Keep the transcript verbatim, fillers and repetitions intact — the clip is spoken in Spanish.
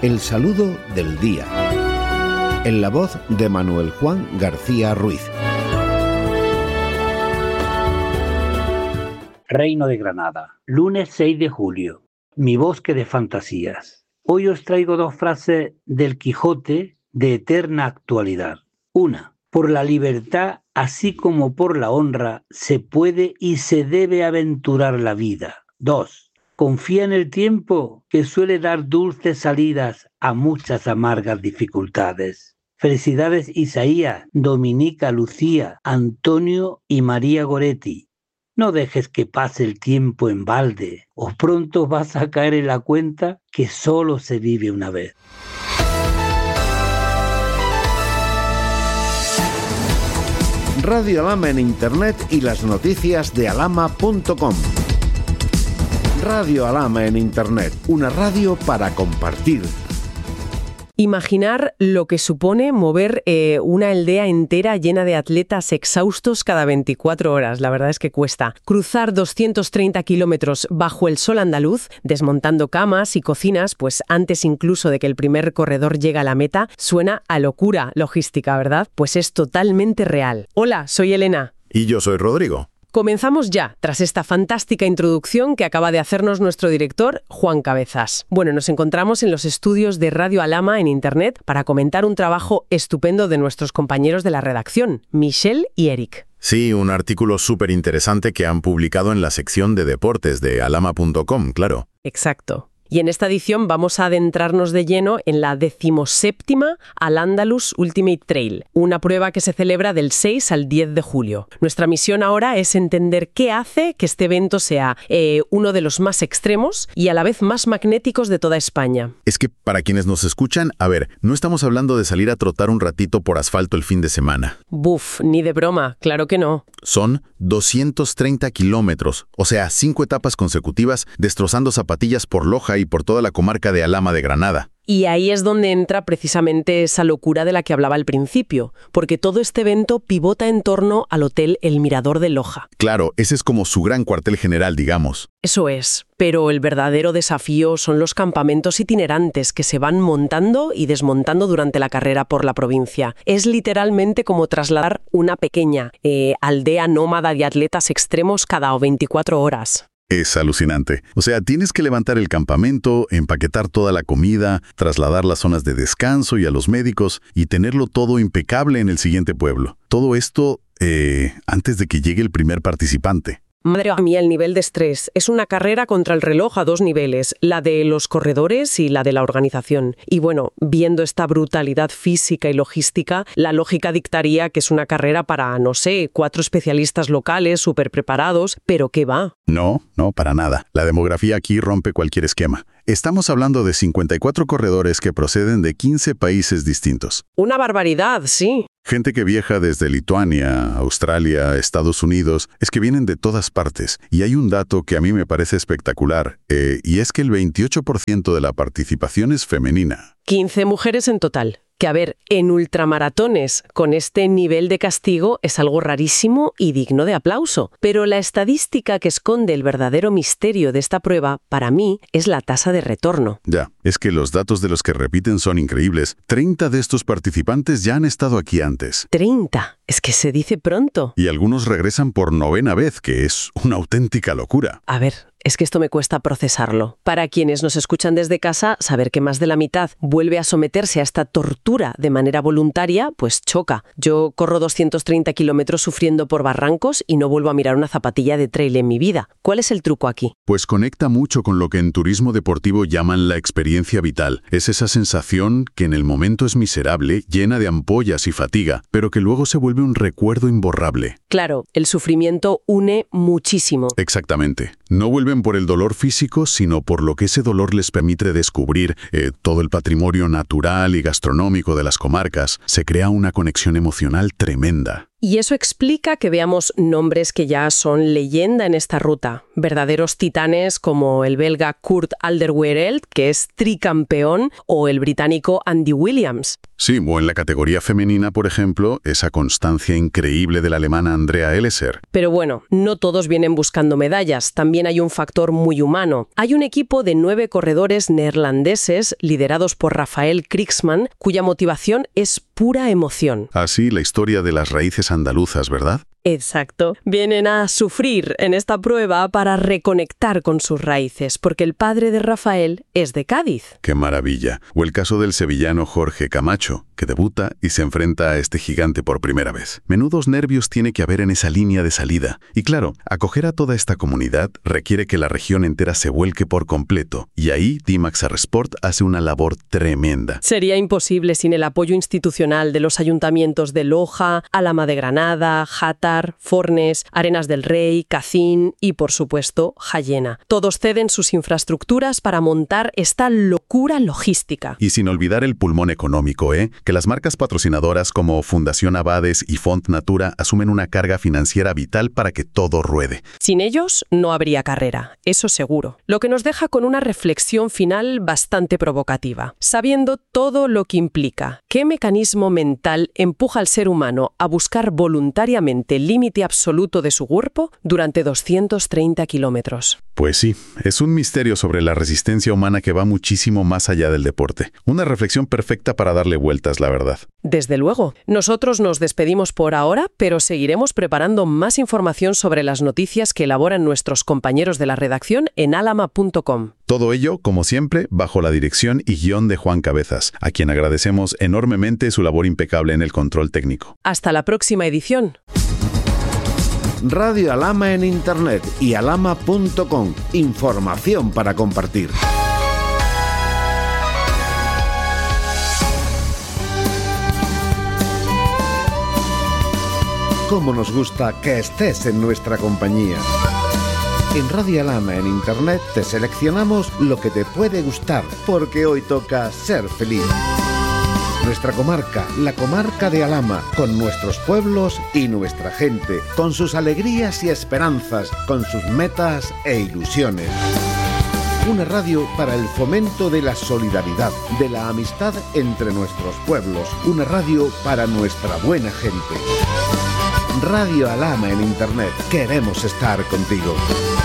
El saludo del día. En la voz de Manuel Juan García Ruiz. Reino de Granada, lunes seis de julio. Mi bosque de fantasías. Hoy os traigo dos frases del Quijote de eterna actualidad. Una, por la libertad, así como por la honra, se puede y se debe aventurar la vida. Dos, confía en el tiempo, que suele dar dulces salidas a muchas amargas dificultades. Felicidades Isaías, Dominica, Lucía, Antonio y María Goretti. No dejes que pase el tiempo en balde, o pronto vas a caer en la cuenta que solo se vive una vez. Radio Alhama en Internet y las noticias de alhama punto com. Radio Alhama en Internet, una radio para compartir. Imaginar lo que supone mover eh, una aldea entera llena de atletas exhaustos cada veinticuatro horas. La verdad es que cuesta. Cruzar doscientos treinta kilómetros bajo el sol andaluz, desmontando camas y cocinas, pues antes incluso de que el primer corredor llegue a la meta, suena a locura logística, ¿verdad? Pues es totalmente real. Hola, soy Elena. Y yo soy Rodrigo. Comenzamos ya, tras esta fantástica introducción que acaba de hacernos nuestro director, Juan Cabezas. Bueno, nos encontramos en los estudios de Radio Alhama en Internet para comentar un trabajo estupendo de nuestros compañeros de la redacción, Michelle y Eric. Sí, un artículo súper interesante que han publicado en la sección de deportes de alhama punto com, claro. Exacto. Y en esta edición vamos a adentrarnos de lleno en la decimoséptima Al-Andalus Ultimate Trail, una prueba que se celebra del seis al diez de julio. Nuestra misión ahora es entender qué hace que este evento sea eh, uno de los más extremos y a la vez más magnéticos de toda España. Es que para quienes nos escuchan, a ver, no estamos hablando de salir a trotar un ratito por asfalto el fin de semana. Buf, ni de broma, claro que no. Son doscientos treinta kilómetros, o sea, cinco etapas consecutivas destrozando zapatillas por Loja y por toda la comarca de Alhama de Granada. Y ahí es donde entra precisamente esa locura de la que hablaba al principio, porque todo este evento pivota en torno al Hotel El Mirador de Loja. Claro, ese es como su gran cuartel general, digamos. Eso es, pero el verdadero desafío son los campamentos itinerantes que se van montando y desmontando durante la carrera por la provincia. Es literalmente como trasladar una pequeña eh, aldea nómada de atletas extremos cada veinticuatro horas. Es alucinante. O sea, tienes que levantar el campamento, empaquetar toda la comida, trasladar las zonas de descanso y a los médicos y tenerlo todo impecable en el siguiente pueblo. Todo esto eh, antes de que llegue el primer participante. Madre mía, el nivel de estrés. Es una carrera contra el reloj a dos niveles, la de los corredores y la de la organización. Y bueno, viendo esta brutalidad física y logística, la lógica dictaría que es una carrera para, no sé, cuatro especialistas locales súper preparados, pero ¿qué va? No, no, para nada. La demografía aquí rompe cualquier esquema. Estamos hablando de cincuenta y cuatro corredores que proceden de quince países distintos. Una barbaridad, sí. Gente que viaja desde Lituania, Australia, Estados Unidos, es que vienen de todas partes. Y hay un dato que a mí me parece espectacular, eh, y es que el veintiocho por ciento de la participación es femenina. quince mujeres en total. Que a ver, en ultramaratones, con este nivel de castigo, es algo rarísimo y digno de aplauso. Pero la estadística que esconde el verdadero misterio de esta prueba, para mí, es la tasa de retorno. Ya, es que los datos de los que repiten son increíbles. treinta de estos participantes ya han estado aquí antes. ¿treinta? Es que se dice pronto. Y algunos regresan por novena vez, que es una auténtica locura. A ver, es que esto me cuesta procesarlo. Para quienes nos escuchan desde casa, saber que más de la mitad vuelve a someterse a esta tortura de manera voluntaria, pues choca. Yo corro doscientos treinta kilómetros sufriendo por barrancos y no vuelvo a mirar una zapatilla de trail en mi vida. ¿Cuál es el truco aquí? Pues conecta mucho con lo que en turismo deportivo llaman la experiencia vital. Es esa sensación que en el momento es miserable, llena de ampollas y fatiga, pero que luego se vuelve un recuerdo imborrable. Claro, el sufrimiento une muchísimo. Exactamente. No vuelven por el dolor físico, sino por lo que ese dolor les permite descubrir eh, todo el patrimonio natural y gastronómico de las comarcas. Se crea una conexión emocional tremenda. Y eso explica que veamos nombres que ya son leyenda en esta ruta, verdaderos titanes como el belga Kurt Alderweireld, que es tricampeón, o el británico Andy Williams. Sí, o en la categoría femenina, por ejemplo, esa constancia increíble de la alemana Andrea Elleser. Pero bueno, no todos vienen buscando medallas, también hay un factor muy humano. Hay un equipo de nueve corredores neerlandeses liderados por Rafael Kriksman, cuya motivación es pura emoción. Así, la historia de las raíces andaluzas, ¿verdad? Exacto. Vienen a sufrir en esta prueba para reconectar con sus raíces, porque el padre de Rafael es de Cádiz. ¡Qué maravilla! O el caso del sevillano Jorge Camacho, que debuta y se enfrenta a este gigante por primera vez. Menudos nervios tiene que haber en esa línea de salida. Y claro, acoger a toda esta comunidad requiere que la región entera se vuelque por completo. Y ahí D-Max Aresport hace una labor tremenda. Sería imposible sin el apoyo institucional de los ayuntamientos de Loja, Alhama de Granada, Jata, Fornes, Arenas del Rey, Cacín y, por supuesto, Jayena. Todos ceden sus infraestructuras para montar esta locura logística. Y sin olvidar el pulmón económico, ¿eh? Que las marcas patrocinadoras como Fundación Abades y Font Natura asumen una carga financiera vital para que todo ruede. Sin ellos no habría carrera, eso seguro. Lo que nos deja con una reflexión final bastante provocativa. Sabiendo todo lo que implica, ¿qué mecanismo mental empuja al ser humano a buscar voluntariamente el límite absoluto de su cuerpo durante doscientos treinta kilómetros? Pues sí, es un misterio sobre la resistencia humana que va muchísimo más allá del deporte. Una reflexión perfecta para darle vueltas, la verdad. Desde luego. Nosotros nos despedimos por ahora, pero seguiremos preparando más información sobre las noticias que elaboran nuestros compañeros de la redacción en alhama punto com. Todo ello, como siempre, bajo la dirección y guión de Juan Cabezas, a quien agradecemos enormemente su labor impecable en el control técnico. Hasta la próxima edición. Radio Alhama en Internet y alhama punto com. Información para compartir. Cómo nos gusta que estés en nuestra compañía. En Radio Alhama en Internet te seleccionamos lo que te puede gustar, porque hoy toca ser feliz. Nuestra comarca, la comarca de Alhama, con nuestros pueblos y nuestra gente, con sus alegrías y esperanzas, con sus metas e ilusiones. Una radio para el fomento de la solidaridad, de la amistad entre nuestros pueblos. Una radio para nuestra buena gente. Radio Alhama en Internet. Queremos estar contigo.